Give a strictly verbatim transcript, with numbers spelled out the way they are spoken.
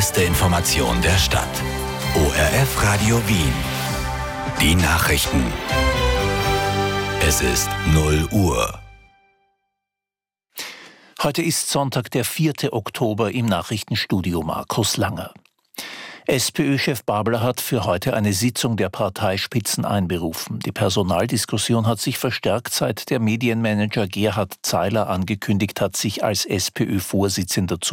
beste Information der Stadt. O R F Radio Wien. Die Nachrichten. Es ist null Uhr. Heute ist Sonntag, der vierte Oktober, im Nachrichtenstudio Markus Langer. SPÖ-Chef Babler hat für heute eine Sitzung der Parteispitzen einberufen. Die Personaldiskussion hat sich verstärkt, seit der Medienmanager Gerhard Zeiler angekündigt hat, sich als SPÖ-Vorsitzender zu